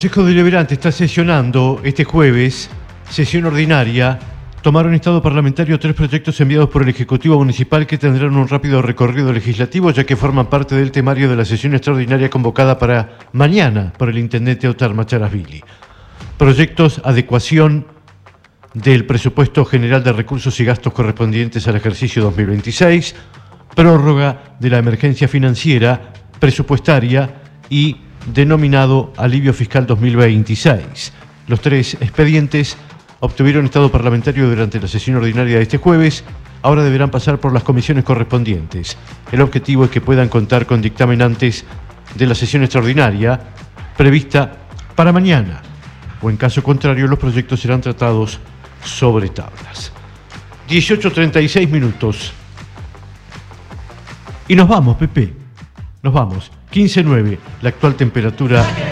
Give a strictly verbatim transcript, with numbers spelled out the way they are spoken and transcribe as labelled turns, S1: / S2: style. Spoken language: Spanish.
S1: El Consejo Deliberante está sesionando este jueves, sesión ordinaria. Tomaron estado parlamentario tres proyectos enviados por el Ejecutivo Municipal que tendrán un rápido recorrido legislativo, ya que forman parte del temario de la sesión extraordinaria convocada para mañana por el intendente Óscar Macharasvili. Proyectos: adecuación del presupuesto general de recursos y gastos correspondientes al ejercicio dos mil veintiséis, prórroga de la emergencia financiera, presupuestaria y denominado Alivio Fiscal dos mil veintiséis. Los tres expedientes obtuvieron estado parlamentario durante la sesión ordinaria de este jueves. Ahora deberán pasar por las comisiones correspondientes. El objetivo es que puedan contar con dictamen antes de la sesión extraordinaria prevista para mañana, o en caso contrario los proyectos serán tratados sobre tablas. dieciocho treinta y seis minutos. Y nos vamos, Pepe. Nos vamos. quince nueve, la actual temperatura